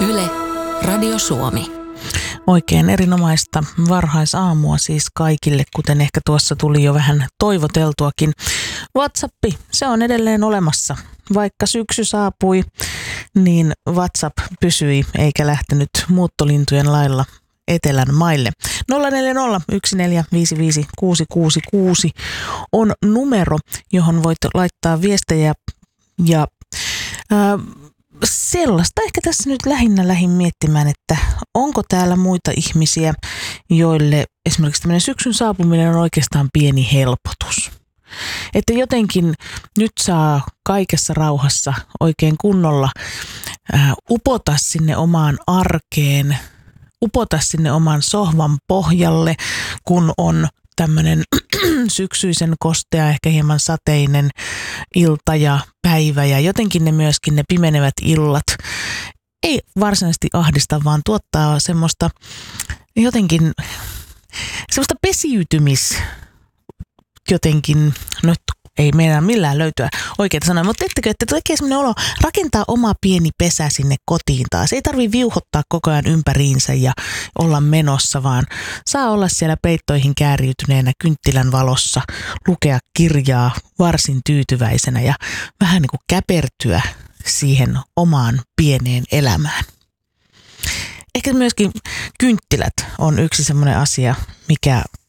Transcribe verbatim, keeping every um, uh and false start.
Yle, Radio Suomi. Oikein erinomaista varhaisaamua siis kaikille, kuten ehkä tuossa tuli jo vähän toivoteltuakin. WhatsApp, se on edelleen olemassa. Vaikka syksy saapui, niin WhatsApp pysyi eikä lähtenyt muuttolintujen lailla etelän maille. nolla neljä nolla yksi neljä viisi viisi kuusi kuusi kuusi on numero, johon voit laittaa viestejä ja ää, sellaista ehkä tässä nyt lähinnä lähin miettimään, että onko täällä muita ihmisiä, joille esimerkiksi tämmöinen syksyn saapuminen on oikeastaan pieni helpotus. Että jotenkin nyt saa kaikessa rauhassa oikein kunnolla ää, upota sinne omaan arkeen, upota sinne oman sohvan pohjalle, kun on tämmöinen syksyisen kostea, ehkä hieman sateinen ilta ja päivä ja jotenkin ne myöskin ne pimenevät illat ei varsinaisesti ahdista, vaan tuottaa semmoista jotenkin semmoista pesiytymis jotenkin, no ei meidän millään löytyä oikeita sanoja, mutta teettekö, että tekee semmoinen olo rakentaa oma pieni pesä sinne kotiin taas. Ei tarvitse viuhottaa koko ajan ympäriinsä ja olla menossa, vaan saa olla siellä peittoihin kääriytyneenä kynttilän valossa, lukea kirjaa varsin tyytyväisenä ja vähän niin kuin käpertyä siihen omaan pieneen elämään. Ehkä myöskin kynttilät on yksi semmoinen asia, mikä